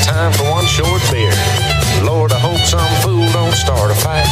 time for one short beer. Lord, I hope some fool don't start a fight.